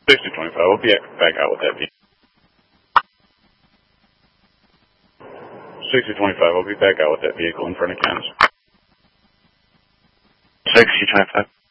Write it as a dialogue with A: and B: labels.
A: 6025, I'll be back out with that vehicle. 6025, I'll be back out with that vehicle in front of Ken's.
B: 6025.